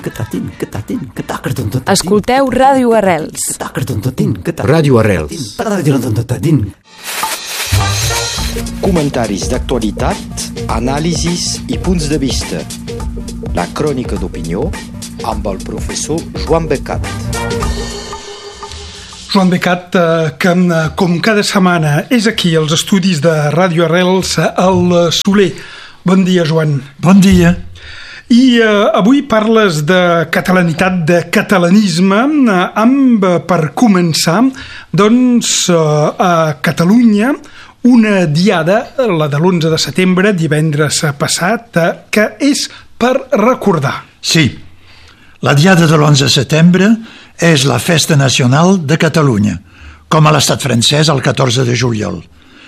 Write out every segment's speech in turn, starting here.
Escolteu Ràdio Arrels. Ràdio Arrels. Comentaris d'actualitat, anàlisis i punts de vista. La crònica d'opinió amb el professor Joan Becat. Joan Becat, que com cada setmana és aquí als estudis de Ràdio Arrels, al Soler. Bon dia, Joan. Bon dia. I avui parles de catalanitat, de catalanisme, amb, per començar, doncs, a Catalunya, una diada, la de l'11 de setembre, divendres passat, que és per recordar. Sí, la diada de l'11 de setembre és la festa nacional de Catalunya, com a l'estat francès el 14 de juliol.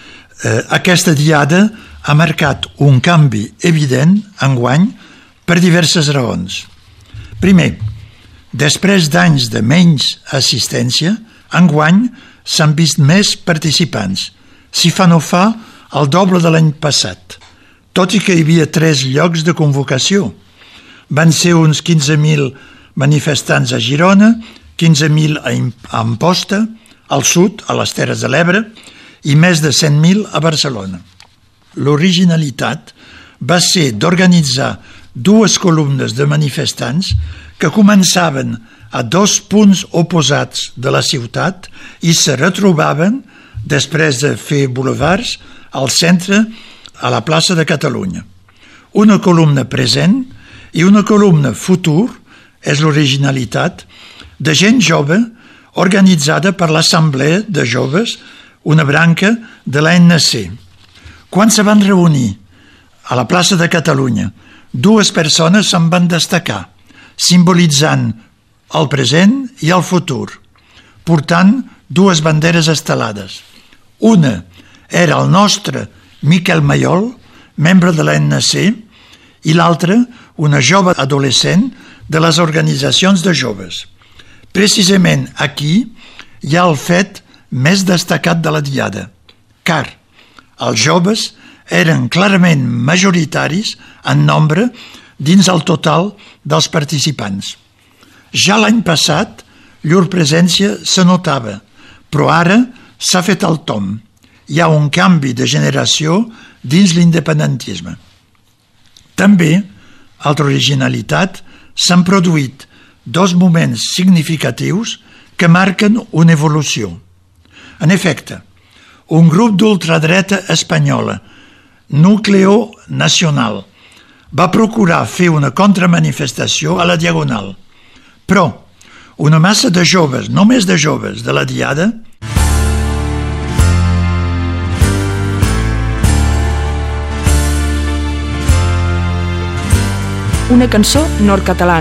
Aquesta diada ha marcat un canvi evident enguany per diverses raons. Primer, després d'anys de menys assistència, enguany s'han vist més participants. Si fa no fa, el doble de l'any passat, tot i que hi havia 3 llocs de convocació. Van ser uns 15.000 manifestants a Girona, 15.000 a Amposta, al sud, a les Terres de l'Ebre, i més de 100.000 a Barcelona. L'originalitat va ser d'organitzar 2 columnes de manifestants que començaven a 2 punts oposats de la ciutat i se retrobaven, després de fer boulevards, al centre, a la plaça de Catalunya. Una columna present i una columna futur, és l'originalitat, de gent jove organitzada per l'Assemblea de Joves, una branca de l'ANC. Quan se van reunir a la plaça de Catalunya, 2 persones se'n van destacar, simbolitzant el present i el futur, portant 2 banderes estelades. Una era el nostre Miquel Mayol, membre de l'ANC, i l'altra una jove adolescent de les organitzacions de joves. Precisament aquí hi ha el fet més destacat de la diada, car els joves eren clarament majoritaris en nombre dins el total dels participants. Ja l'any passat llur presència se notava, però ara s'ha fet el tomb. Hi ha un canvi de generació dins l'independentisme. També, altra originalitat, s'han produït 2 moments significatius que marquen una evolució. En efecte, un grup d'ultradreta espanyola, Núcleo Nacional, va procurar fer una contramanifestació a la Diagonal. Però una massa de joves, només de joves, de la diada, una cançó nord-catalana.